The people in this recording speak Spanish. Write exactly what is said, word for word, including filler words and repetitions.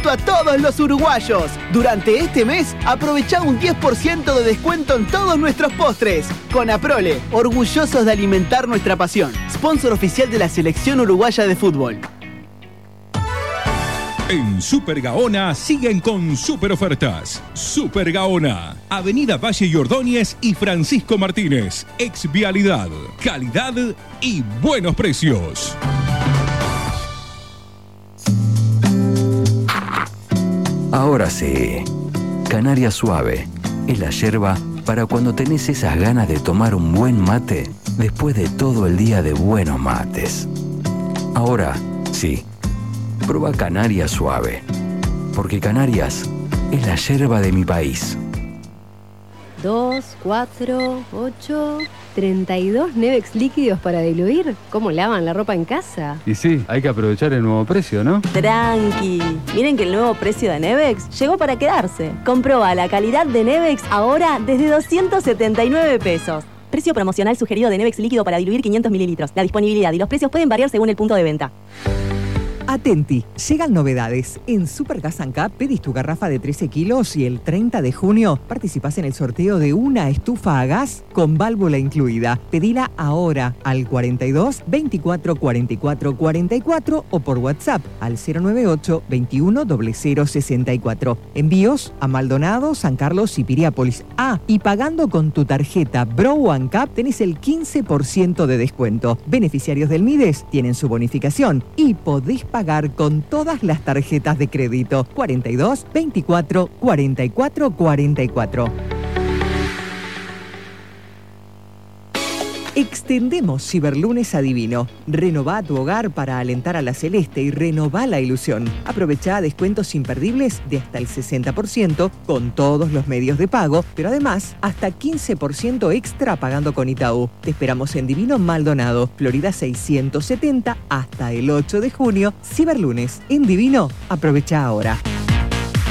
junto a todos los uruguayos. Durante este mes, aprovecha un diez por ciento de descuento en todos nuestros postres. Con Aprole, orgullosos de alimentar nuestra pasión. Sponsor oficial de la Selección Uruguaya de Fútbol. En Super Gaona siguen con super ofertas. Super Gaona, Avenida Valle y Ordóñez y Francisco Martínez. Exvialidad, calidad y buenos precios. Ahora sí, Canaria Suave es la yerba para cuando tenés esas ganas de tomar un buen mate después de todo el día de buenos mates. Ahora sí, prueba Canaria Suave, porque Canarias es la yerba de mi país. Dos, cuatro, ocho, treinta y dos Nevex líquidos para diluir. ¿Cómo lavan la ropa en casa? Y sí, hay que aprovechar el nuevo precio, ¿no? Tranqui. Miren que el nuevo precio de Nevex llegó para quedarse. Comproba la calidad de Nevex ahora desde doscientos setenta y nueve pesos. Precio promocional sugerido de Nevex líquido para diluir quinientos mililitros. La disponibilidad y los precios pueden variar según el punto de venta. Atenti, llegan novedades. En Supergas and Cup pedís tu garrafa de trece kilos y el treinta de junio participás en el sorteo de una estufa a gas con válvula incluida. Pedila ahora al cuarenta y dos, veinticuatro, cuarenta y cuatro, cuarenta y cuatro o por WhatsApp al cero noventa y ocho, veintiuno, cero cero sesenta y cuatro. Envíos a Maldonado, San Carlos y Piriápolis. Ah, y pagando con tu tarjeta Bro and Cup tenés el quince por ciento de descuento. Beneficiarios del Mides tienen su bonificación y podés pagar con todas las tarjetas de crédito. cuarenta y dos, veinticuatro, cuarenta y cuatro, cuarenta y cuatro. Extendemos Ciberlunes a Divino. Renová tu hogar para alentar a la celeste y renová la ilusión. Aprovechá descuentos imperdibles de hasta el sesenta por ciento con todos los medios de pago, pero además hasta quince por ciento extra pagando con Itaú. Te esperamos en Divino Maldonado, Florida seiscientos setenta hasta el ocho de junio. Ciberlunes en Divino. Aprovecha ahora.